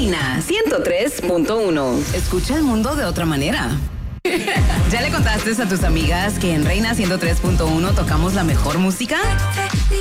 Reina 103.1. Escucha el mundo de otra manera. ¿Ya le contaste a tus amigas que en Reina 103.1 tocamos la mejor música?